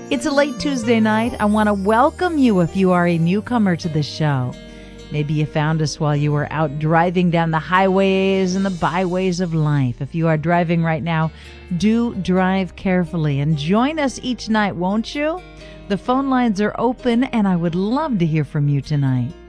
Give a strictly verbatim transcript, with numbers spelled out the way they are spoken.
It's a late Tuesday night. I want to welcome you if you are a newcomer to the show. Maybe you found us while you were out driving down the highways and the byways of life. If you are driving right now, do drive carefully and join us each night, won't you? The phone lines are open and I would love to hear from you tonight.